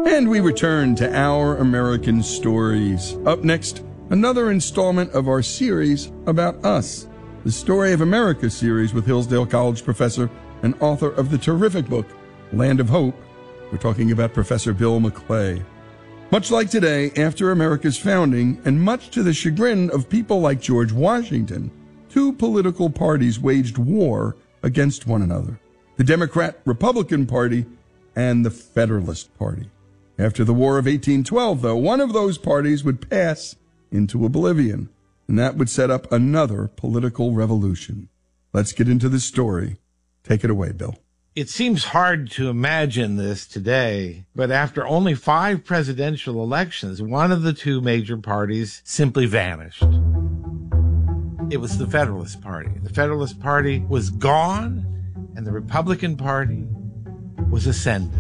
And we return to Our American Stories. Up next, another installment of our series about us, the Story of America series with Hillsdale College professor and author of the terrific book, Land of Hope. We're talking about Professor Bill McClay. Much like today, after America's founding, and much to the chagrin of people like George Washington, two political parties waged war against one another: the Democrat-Republican Party and the Federalist Party. After the War of 1812, though, one of those parties would pass into oblivion, and that would set up another political revolution. Let's get into the story. Take it away, Bill. It seems hard to imagine this today, but after only 5 presidential elections, one of the two major parties simply vanished. It was the Federalist Party. The Federalist Party was gone, and the Republican Party was ascendant.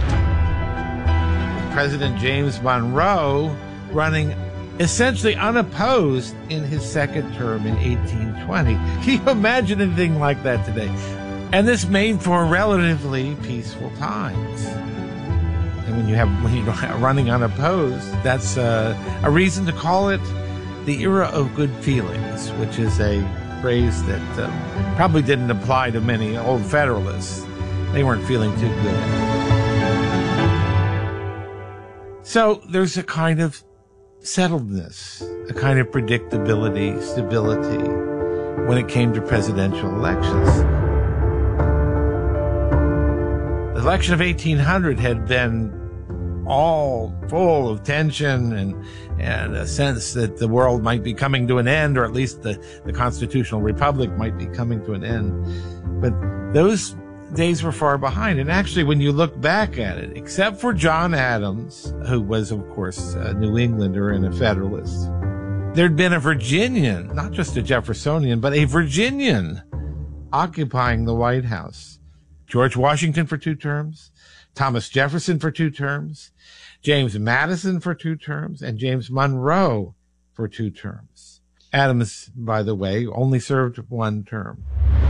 President James Monroe running essentially unopposed in his second term in 1820. Can you imagine anything like that today? And this made for relatively peaceful times. And when you're running unopposed, that's a reason to call it the era of good feelings, which is a phrase that probably didn't apply to many old Federalists. They weren't feeling too good. So there's a kind of settledness, a kind of predictability, stability when it came to presidential elections. The election of 1800 had been all full of tension and a sense that the world might be coming to an end, or at least the constitutional republic might be coming to an end. But those days were far behind. And actually, when you look back at it, except for John Adams, who was, of course, a New Englander and a Federalist, there'd been a Virginian, not just a Jeffersonian, but a Virginian occupying the White House. George Washington for 2 terms, Thomas Jefferson for 2 terms, James Madison for 2 terms, and James Monroe for 2 terms. Adams, by the way, only served 1 term.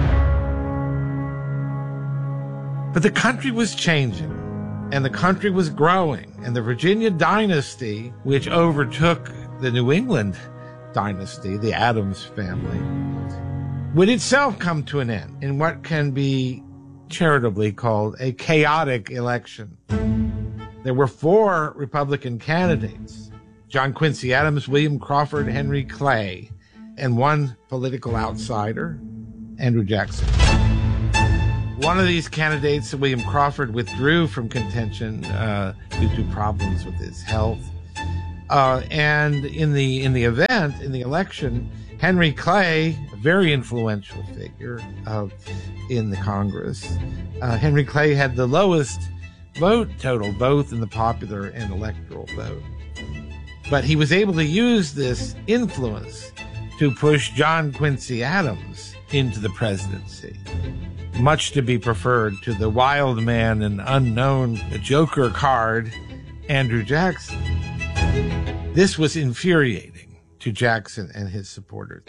But the country was changing, and the country was growing, and the Virginia dynasty, which overtook the New England dynasty, the Adams family, would itself come to an end in what can be charitably called a chaotic election. There were 4 Republican candidates: John Quincy Adams, William Crawford, Henry Clay, and 1 political outsider, Andrew Jackson. One of these candidates, William Crawford, withdrew from contention due to problems with his health. And in the election, Henry Clay, a very influential figure in the Congress, Henry Clay had the lowest vote total, both in the popular and electoral vote. But he was able to use this influence to push John Quincy Adams into the presidency, much to be preferred to the wild man and unknown joker card, Andrew Jackson. This was infuriating to Jackson and his supporters.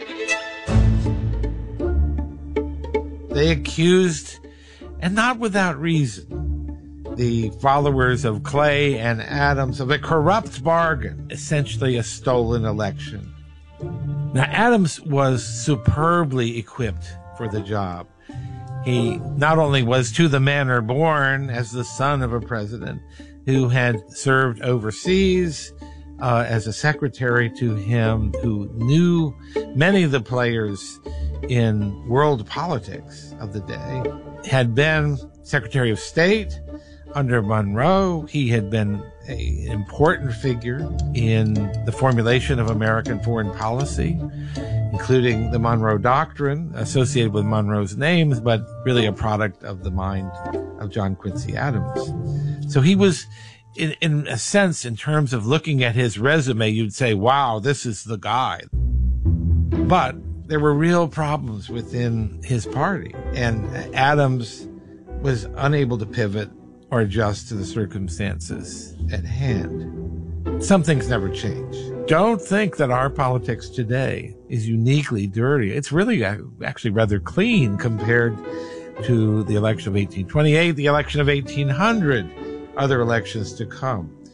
They accused, and not without reason, the followers of Clay and Adams of a corrupt bargain, essentially a stolen election. Now, Adams was superbly equipped for the job. He not only was to the manner born as the son of a president who had served overseas as a secretary to him, who knew many of the players in world politics of the day, had been Secretary of State under Monroe. He had been an important figure in the formulation of American foreign policy, including the Monroe Doctrine, associated with Monroe's names, but really a product of the mind of John Quincy Adams. So he was, in a sense, in terms of looking at his resume, you'd say, wow, this is the guy. But there were real problems within his party, and Adams was unable to pivot or adjust to the circumstances at hand. Some things never change. Don't think that our politics today is uniquely dirty. It's really actually rather clean compared to the election of 1828, the election of 1800, other elections to come.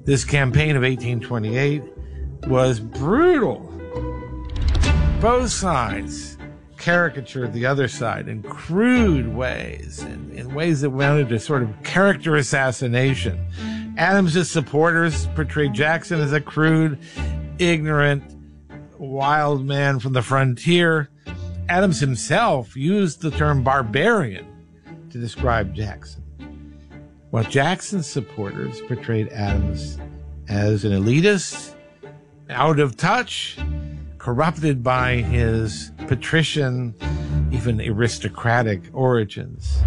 This campaign of 1828 was brutal. Both sides caricatured the other side in crude ways, and in ways that amounted to sort of character assassination. Adams's supporters portrayed Jackson as a crude, ignorant, wild man from the frontier. Adams himself used the term barbarian to describe Jackson, while Jackson's supporters portrayed Adams as an elitist, out of touch, corrupted by his patrician, even aristocratic origins.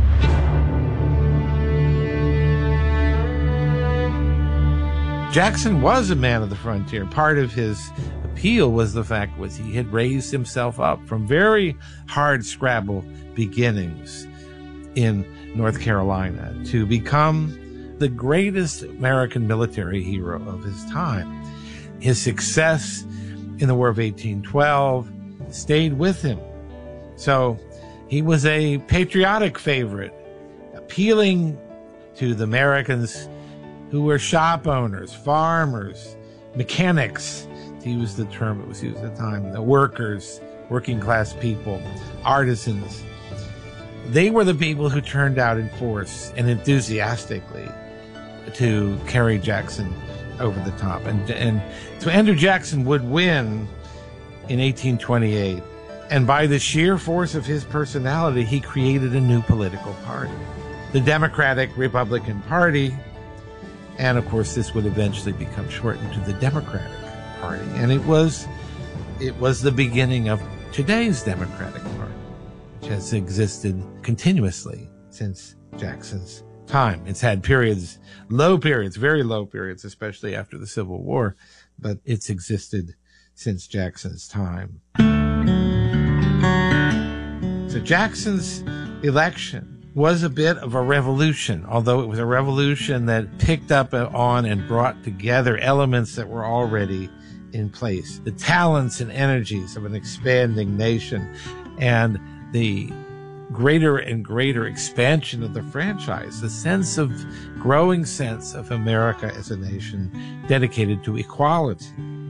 Jackson was a man of the frontier. Part of his appeal was the fact was he had raised himself up from very hard scrabble beginnings in North Carolina to become the greatest American military hero of his time. His success in the War of 1812 stayed with him. So he was a patriotic favorite, appealing to the Americans who were shop owners, farmers, mechanics, to use the term that was used at the time, the workers, working class people, artisans. They were the people who turned out in force and enthusiastically to carry Jackson over the top. And so Andrew Jackson would win in 1828. And by the sheer force of his personality, he created a new political party, the Democratic Republican Party. And of course, this would eventually become shortened to the Democratic Party. And it was the beginning of today's Democratic Party, which has existed continuously since Jackson's time. It's had periods, low periods, very low periods, especially after the Civil War, but it's existed since Jackson's time. So Jackson's election was a bit of a revolution, although it was a revolution that picked up on and brought together elements that were already in place. The talents and energies of an expanding nation and the greater and greater expansion of the franchise, the growing sense of America as a nation dedicated to equality.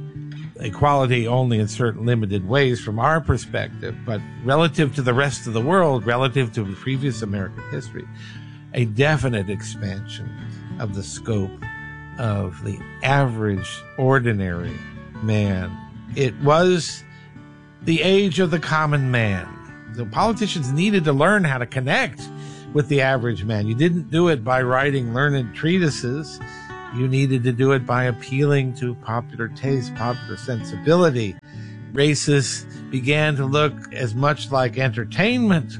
Equality only in certain limited ways from our perspective, but relative to the rest of the world, relative to previous American history, a definite expansion of the scope of the average, ordinary man. It was the age of the common man. The politicians needed to learn how to connect with the average man. You didn't do it by writing learned treatises. You needed to do it by appealing to popular taste, popular sensibility. Races began to look as much like entertainment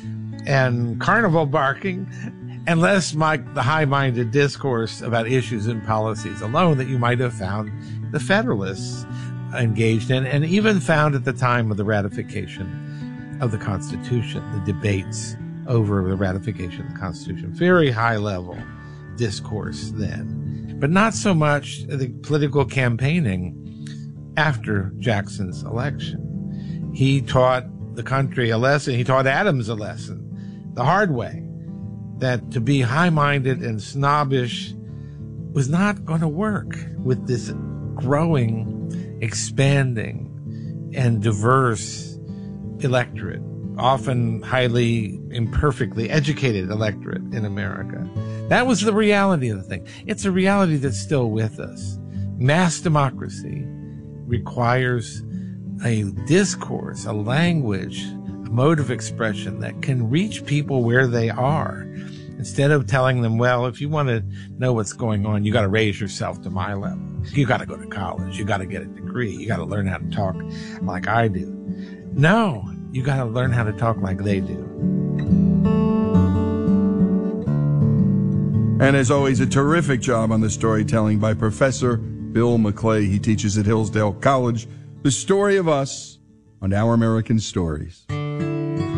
and carnival barking, and less like the high-minded discourse about issues and policies alone that you might have found the Federalists engaged in, and even found at the time of the ratification of the Constitution, the debates over the ratification of the Constitution. Very high-level discourse then. But not so much the political campaigning after Jackson's election. He taught the country a lesson. He taught Adams a lesson the hard way, that to be high-minded and snobbish was not going to work with this growing, expanding, and diverse electorate, often highly imperfectly educated electorate in America. That was the reality of the thing. It's a reality that's still with us. Mass democracy requires a discourse, a language, a mode of expression that can reach people where they are. Instead of telling them, well, if you want to know what's going on, you got to raise yourself to my level. You got to go to college. You got to get a degree. You got to learn how to talk like I do. No, you got to learn how to talk like they do. And as always, a terrific job on the storytelling by Professor Bill McClay. He teaches at Hillsdale College. The Story of Us on Our American Stories.